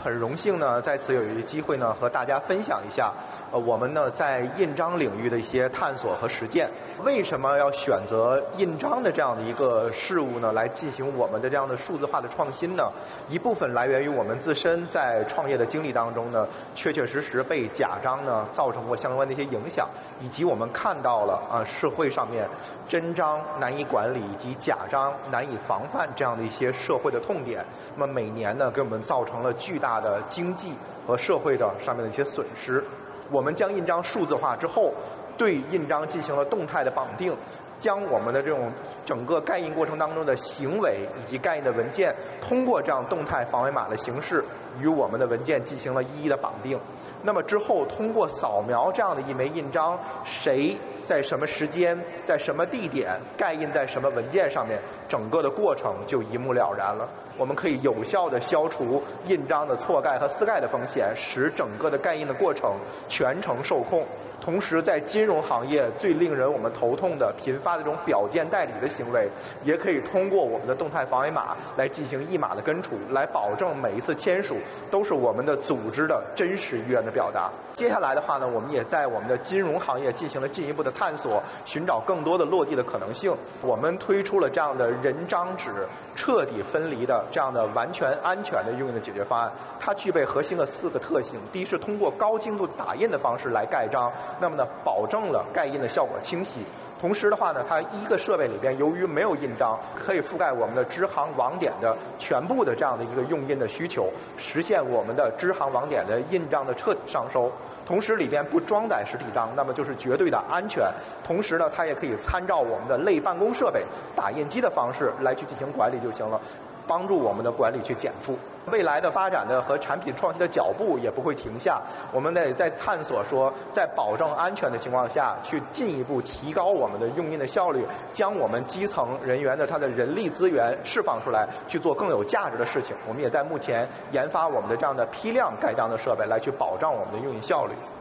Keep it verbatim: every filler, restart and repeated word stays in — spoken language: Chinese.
很荣幸呢，在此有一个机会呢，和大家分享一下，呃，我们呢在印章领域的一些探索和实践。为什么要选择印章的这样的一个事物呢，来进行我们的这样的数字化的创新呢？一部分来源于我们自身在创业的经历当中呢，确确实实被假章呢造成过相关的一些影响，以及我们看到了啊社会上面真章难以管理以及假章难以防范这样的一些社会的痛点。那么每年呢，给我们造成了巨大的经济和社会的上面的一些损失。我们将印章数字化之后，对印章进行了动态的绑定，将我们的这种整个盖印过程当中的行为以及盖印的文件，通过这样动态防伪码的形式，与我们的文件进行了一一的绑定。那么之后，通过扫描这样的一枚印章，谁在什么时间、在什么地点盖印在什么文件上面，整个的过程就一目了然了。我们可以有效地消除印章的错盖和私盖的风险，使整个的盖印的过程全程受控。同时，在金融行业最令人我们头痛的频发的这种表件代理的行为，也可以通过我们的动态防伪码来进行一码的根除，来保证每一次签署都是我们的组织的真实意愿的表达。接下来的话呢，我们也在我们的金融行业进行了进一步的探索，寻找更多的落地的可能性。我们推出了这样的人章纸彻底分离的这样的完全安全的用印的解决方案。它具备核心的四个特性：第一是通过高精度打印的方式来盖章，那么呢，保证了盖印的效果清晰。同时的话呢，它一个设备里边由于没有印章，可以覆盖我们的支行网点的全部的这样的一个用印的需求，实现我们的支行网点的印章的彻底上收。同时里边不装载实体章，那么就是绝对的安全。同时呢，它也可以参照我们的类办公设备打印机的方式来去进行管理就行了，帮助我们的管理去减负。未来的发展的和产品创新的脚步也不会停下，我们得在探索说，在保证安全的情况下，去进一步提高我们的用印的效率，将我们基层人员的他的人力资源释放出来，去做更有价值的事情。我们也在目前研发我们的这样的批量盖章的设备，来去保障我们的用印效率。